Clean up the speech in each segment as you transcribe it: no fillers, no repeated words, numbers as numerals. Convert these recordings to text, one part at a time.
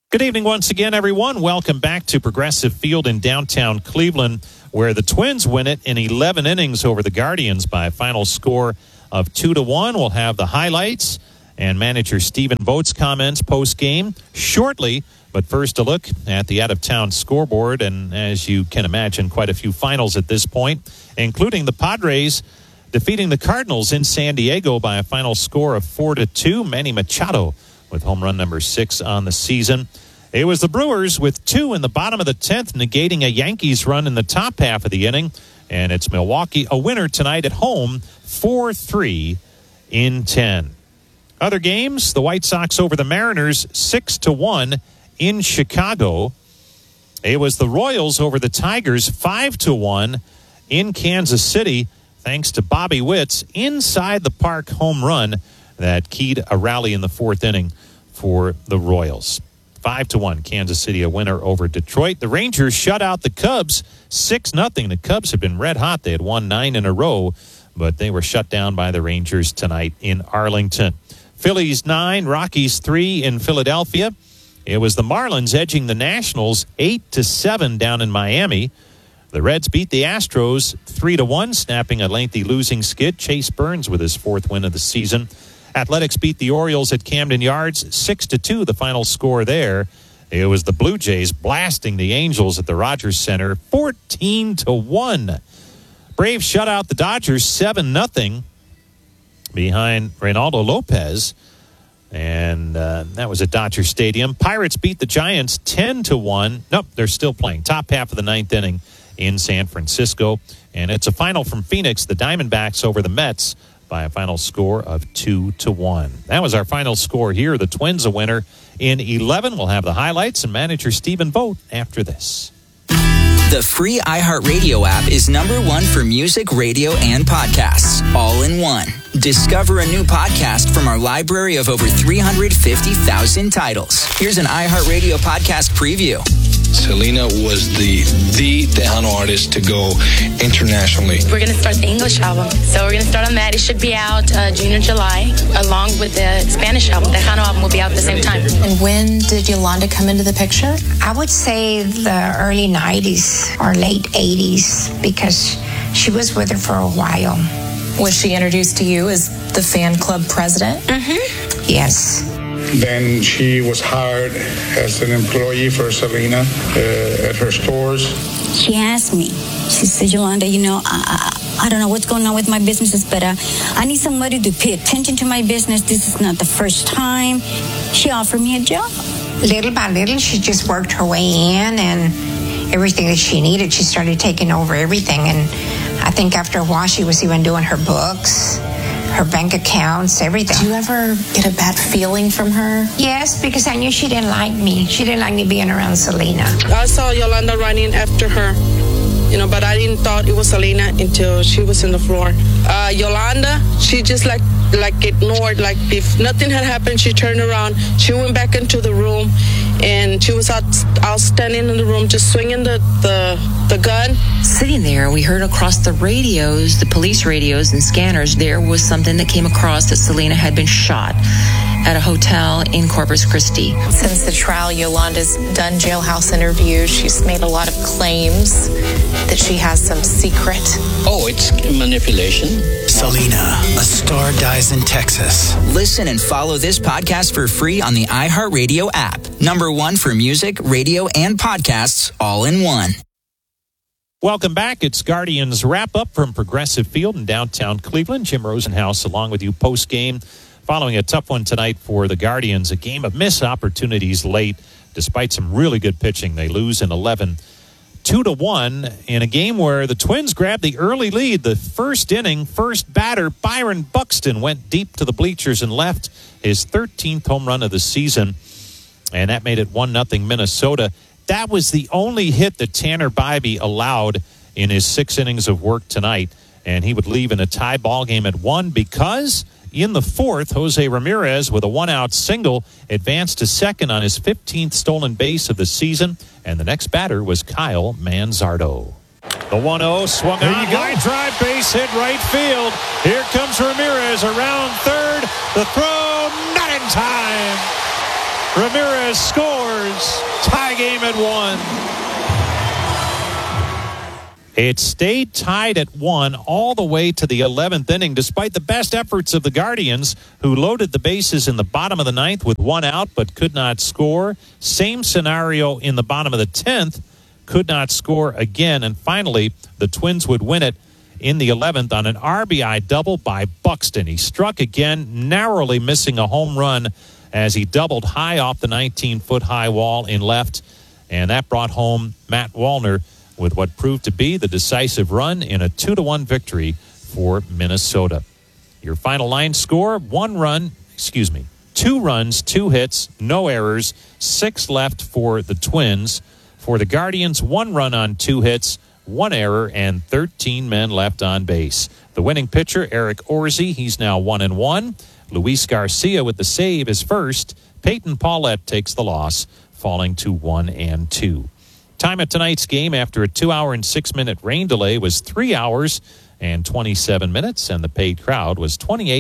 Good evening once again, everyone. Welcome back to Progressive Field in downtown Cleveland, where the Twins win it in 11 innings over the Guardians by a final score of 2-1. We'll have the highlights and manager Stephen Vogt's comments post-game shortly. But first, a look at the out-of-town scoreboard. And as you can imagine, quite a few finals at this point, including the Padres defeating the Cardinals in San Diego by a final score of 4-2. Manny Machado with home run number 6 on the season. It was the Brewers with 2 in the bottom of the 10th, negating a Yankees run in the top half of the inning. And it's Milwaukee, a winner tonight at home, 4-3 in 10. Other games, the White Sox over the Mariners, 6-1 in Chicago. It was the Royals over the Tigers, 5-1 in Kansas City, thanks to Bobby Witt's inside the park home run that keyed a rally in the 4th inning for the Royals. 5-1, Kansas City, a winner over Detroit. The Rangers shut out the Cubs 6-0. The Cubs have been red hot. They had won 9 in a row, but they were shut down by the Rangers tonight in Arlington. Phillies 9, Rockies 3 in Philadelphia. It was the Marlins edging the Nationals 8-7 down in Miami. The Reds beat the Astros 3-1, snapping a lengthy losing skid. Chase Burns with his 4th win of the season. Athletics beat the Orioles at Camden Yards 6-2, the final score there. It was the Blue Jays blasting the Angels at the Rogers Center 14-1. Braves shut out the Dodgers 7-0 behind Reynaldo Lopez. And that was at Dodger Stadium. Pirates beat the Giants 10-1. Nope, they're still playing. Top half of the 9th inning in San Francisco. And it's a final from Phoenix, the Diamondbacks over the Mets by a final score of 2-1. That was our final score here. The Twins a winner in 11. We'll have the highlights and manager Stephen Vogt after this. The free iHeartRadio app is #1 for music, radio, and podcasts, all in one. Discover a new podcast from our library of over 350,000 titles. Here's an iHeartRadio podcast preview. Selena was the Tejano artist to go internationally. We're going to start the English album. So we're going to start on that. It should be out June or July, along with the Spanish album. The Tejano album will be out at the same time. And when did Yolanda come into the picture? I would say the early 90s or late 80s, because she was with her for a while. Was she introduced to you as the fan club president? Mm-hmm. Yes. Then she was hired as an employee for Selena at her stores. She asked me, she said, Yolanda, I don't know what's going on with my businesses, but I need somebody to pay attention to my business. This is not the first time. She offered me a job. Little by little, she just worked her way in, and everything that she needed, she started taking over everything. And I think after a while, she was even doing her books, her bank accounts, everything. Do you ever get a bad feeling from her? Yes, because I knew she didn't like me. She didn't like me being around Selena. I saw Yolanda running after her, but I didn't thought it was Selena until she was in the floor. Yolanda, she just like ignored, like if nothing had happened, she turned around, she went back into the room, and she was out standing in the room just swinging the gun. Sitting there, we heard across the radios, the police radios and scanners, there was something that came across that Selena had been shot at a hotel in Corpus Christi. Since the trial, Yolanda's done jailhouse interviews. She's made a lot of claims that she has some secret. Oh, it's manipulation. Selena, a star dies in Texas. Listen and follow this podcast for free on the iHeartRadio app. #1 for music, radio, and podcasts, all in one. Welcome back. It's Guardians Wrap-Up from Progressive Field in downtown Cleveland. Jim Rosenhaus along with you post-game. Following a tough one tonight for the Guardians, a game of missed opportunities late. Despite some really good pitching, they lose in 11, 2-1 in a game where the Twins grabbed the early lead. The first inning, first batter, Byron Buxton, went deep to the bleachers and left his 13th home run of the season, and that made it 1-0 Minnesota. That was the only hit that Tanner Bybee allowed in his 6 innings of work tonight, and he would leave in a tie ball game at 1 because in the 4th, Jose Ramirez with a 1-out single advanced to second on his 15th stolen base of the season, and the next batter was Kyle Manzardo. The 1-0 swung on, line drive, base hit right field. Here comes Ramirez around third. The throw, not in time. Ramirez scores. Tie game at 1. It stayed tied at 1 all the way to the 11th inning, despite the best efforts of the Guardians, who loaded the bases in the bottom of the 9th with 1 out but could not score. Same scenario in the bottom of the 10th, could not score again. And finally, the Twins would win it in the 11th on an RBI double by Buxton. He struck again, narrowly missing a home run as he doubled high off the 19-foot high wall in left. And that brought home Matt Wallner with what proved to be the decisive run in a 2-1 victory for Minnesota. Your final line score, 2 runs, 2 hits, no errors, 6 left for the Twins. For the Guardians, 1 run on 2 hits, 1 error, and 13 men left on base. The winning pitcher, Eric Orsi, he's now 1-1. Luis Garcia with the save is first. Peyton Paulette takes the loss, falling to 1-2. Time of tonight's game after a 2-hour and 6-minute rain delay was 3 hours and 27 minutes, and the paid crowd was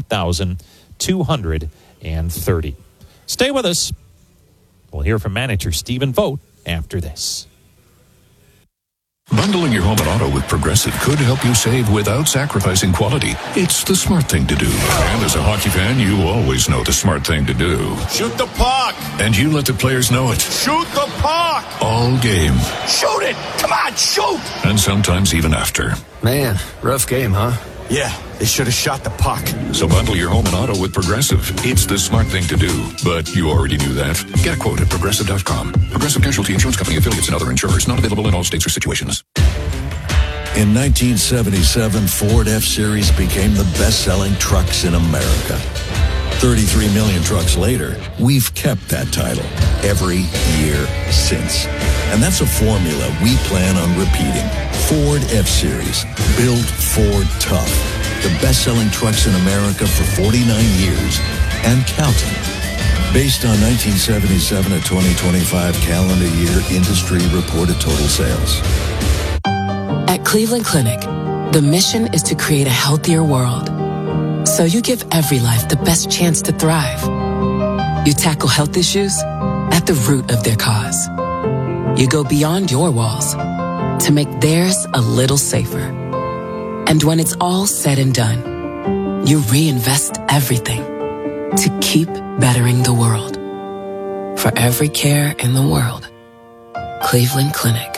28,230. Stay with us. We'll hear from manager Stephen Vogt after this. Bundling your home and auto with Progressive could help you save without sacrificing quality. It's the smart thing to do. And as a hockey fan, you always know the smart thing to do. Shoot the puck! And you let the players know it. Shoot the puck! All game. Shoot it! Come on, shoot! And sometimes even after. Man, rough game, huh? Yeah, they should have shot the puck. So bundle your home and auto with Progressive. It's the smart thing to do. But you already knew that. Get a quote at Progressive.com. Progressive Casualty Insurance Company affiliates and other insurers. Not available in all states or situations. In 1977, Ford F-Series became the best-selling trucks in America. 33 million trucks later, we've kept that title every year since. And that's a formula we plan on repeating. Ford F-Series, built Ford tough. The best-selling trucks in America for 49 years and counting. Based on 1977 to 2025 calendar year industry reported total sales. At Cleveland Clinic, the mission is to create a healthier world. So you give every life the best chance to thrive. You tackle health issues at the root of their cause. You go beyond your walls to make theirs a little safer. And when it's all said and done, you reinvest everything to keep bettering the world. For every care in the world, Cleveland Clinic.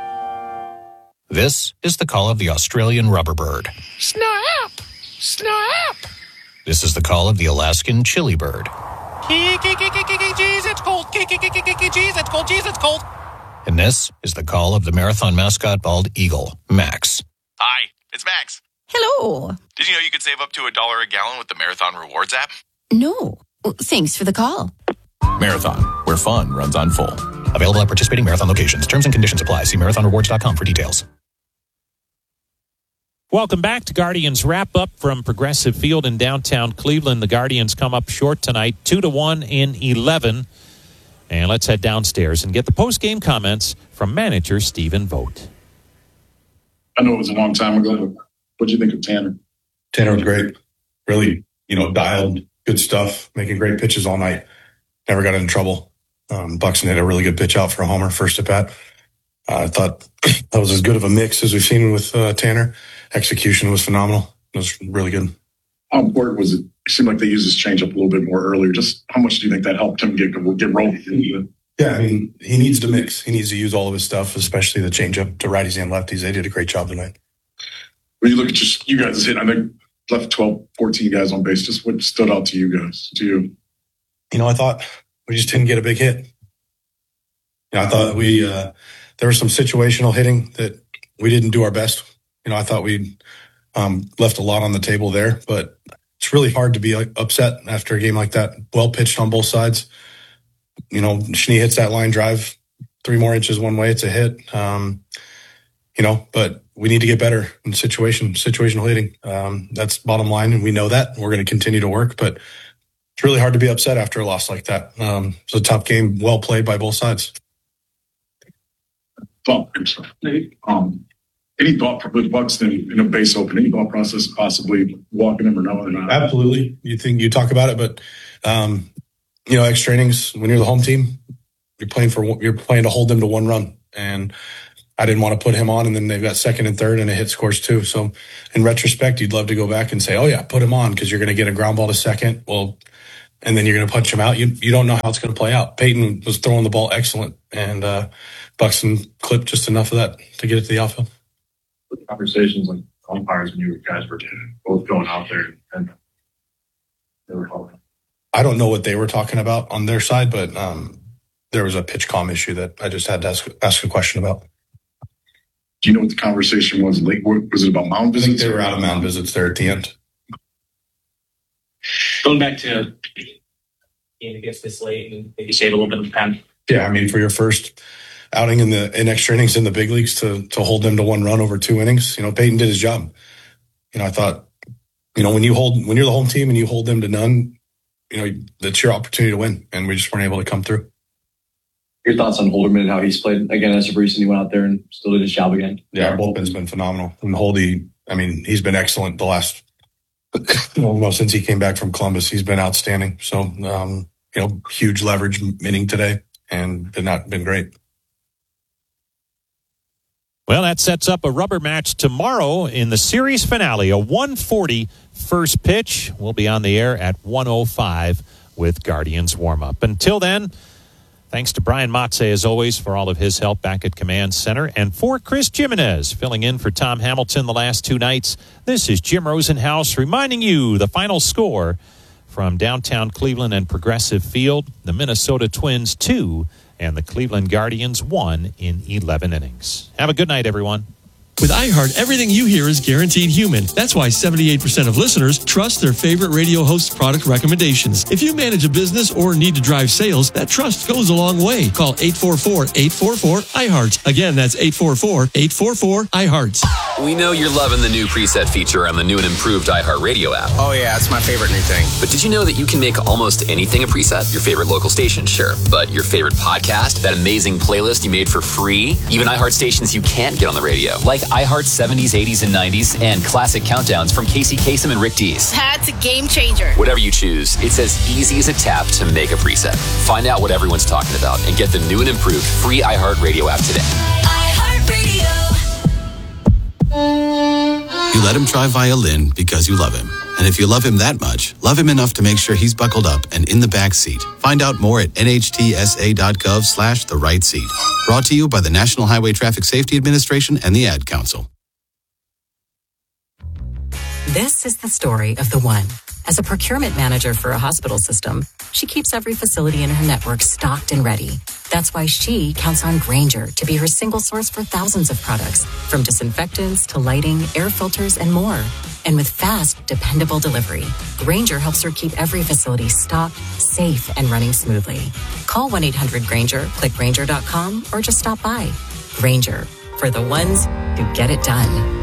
This is the call of the Australian rubber bird. Snap! Snap! This is the call of the Alaskan chili bird. Jeez, it's cold. Jeez, it's cold. Jeez, it's cold. And this is the call of the marathon mascot bald eagle, Max. Hi, it's Max. Hello. Did you know you could save up to $1 a gallon with the Marathon Rewards app? No. Thanks for the call. Marathon, where fun runs on full. Available at participating Marathon locations. Terms and conditions apply. See marathonrewards.com for details. Welcome back to Guardians Wrap-Up from Progressive Field in downtown Cleveland. The Guardians come up short tonight, 2-1 in 11. And let's head downstairs and get the post-game comments from manager Stephen Vogt. I know it was a long time ago, but what do you think of Tanner? Tanner was great. Really, dialed, good stuff, making great pitches all night. Never got in trouble. Buxton hit a really good pitch out for a homer, first at bat. I thought that was as good of a mix as we've seen with Tanner. Execution was phenomenal. It was really good. How important was it? It seemed like they used his changeup a little bit more earlier. Just how much do you think that helped him get rolling? Yeah, he needs to mix. He needs to use all of his stuff, especially the changeup to righties and lefties. They did a great job tonight. When you look at just you guys' hit, I think left 12, 14 guys on base. Just what stood out to you guys? To you? I thought we just didn't get a big hit. I thought there was some situational hitting that we didn't do our best. I thought we left a lot on the table there, but it's really hard to be upset after a game like that. Well pitched on both sides. Schnee hits that line drive 3 more inches one way. It's a hit. But we need to get better in situational hitting. That's bottom line, and we know that. We're going to continue to work, but it's really hard to be upset after a loss like that. It's a tough game, well played by both sides. Any thought with Buxton in a base open? Any thought process possibly walking him or not? Absolutely. You talk about it, but extra innings, when you're the home team, you're playing to hold them to one run. And I didn't want to put him on, and then they've got second and third, and a hit scores too. So in retrospect, you'd love to go back and say, oh yeah, put him on because you're going to get a ground ball to second. Well, and then you're going to punch him out. You don't know how it's going to play out. Peyton was throwing the ball excellent, and Buxton clipped just enough of that to get it to the outfield. Conversations like umpires when you guys were both going out there and they were talking. I don't know what they were talking about on their side, but there was a pitch comm issue that I just had to ask a question about. Do you know what the conversation was? Like, was it about mound visits? I think they were out of mound visits there at the end. Going back to game against this late and maybe save a little bit of pen. Yeah, I mean, for your first outing in extra innings in the big leagues to hold them to one run over 2 innings, Peyton did his job. I thought, when you're the home team and you hold them to none, that's your opportunity to win, and we just weren't able to come through. Your thoughts on Holderman and how he's played again as of recent? He went out there and still did his job again. Yeah, our bullpen's been phenomenal. And Holdy, he's been excellent the last, since he came back from Columbus, he's been outstanding. So, huge leverage inning today and been great. Well, that sets up a rubber match tomorrow in the series finale, a 1:40 first pitch. We'll be on the air at 1:05 with Guardians warm-up. Until then, thanks to Brian Matze, as always, for all of his help back at Command Center. And for Chris Jimenez, filling in for Tom Hamilton the last 2 nights, this is Jim Rosenhaus reminding you the final score from downtown Cleveland and Progressive Field. The Minnesota Twins 2 and the Cleveland Guardians 1 in 11 innings. Have a good night, everyone. With iHeart, everything you hear is guaranteed human. That's why 78% of listeners trust their favorite radio host's product recommendations. If you manage a business or need to drive sales, that trust goes a long way. Call 844-844-iHeart. Again, that's 844-844-iHeart. We know you're loving the new preset feature on the new and improved iHeartRadio app. Oh yeah, it's my favorite new thing. But did you know that you can make almost anything a preset? Your favorite local station, sure. But your favorite podcast, that amazing playlist you made for free, even iHeart stations you can't get on the radio, like iHeart 70s, 80s, and 90s, and classic countdowns from Casey Kasem and Rick Dees. That's a game changer. Whatever you choose, it's as easy as a tap to make a preset. Find out what everyone's talking about and get the new and improved free iHeartRadio app today. You let him try violin because you love him. And if you love him that much, love him enough to make sure he's buckled up and in the back seat. Find out more at nhtsa.gov/the-right seat. Brought to you by the National Highway Traffic Safety Administration and the Ad Council. This is the story of the one. As a procurement manager for a hospital system, she keeps every facility in her network stocked and ready. That's why she counts on Grainger to be her single source for thousands of products, from disinfectants to lighting, air filters, and more. And with fast, dependable delivery, Grainger helps her keep every facility stocked, safe, and running smoothly. Call 1-800-GRAINGER, click Grainger.com, or just stop by. Grainger, for the ones who get it done.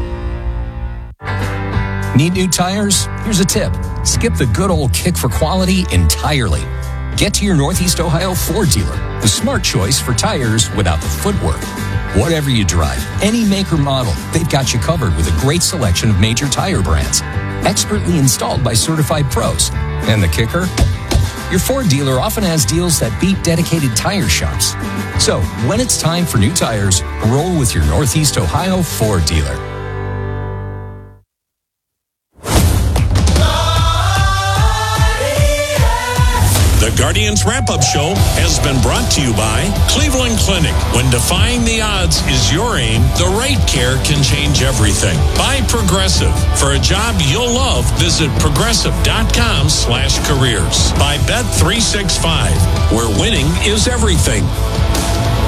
Need new tires? Here's a tip. Skip the good old kick for quality entirely. Get to your Northeast Ohio Ford dealer, the smart choice for tires without the footwork. Whatever you drive, any make or model, they've got you covered with a great selection of major tire brands. Expertly installed by certified pros. And the kicker? Your Ford dealer often has deals that beat dedicated tire shops. So, when it's time for new tires, roll with your Northeast Ohio Ford dealer. The Guardians Wrap-Up Show has been brought to you by Cleveland Clinic. When defying the odds is your aim, the right care can change everything. By Progressive. For a job you'll love, visit progressive.com/careers. By Bet365, where winning is everything.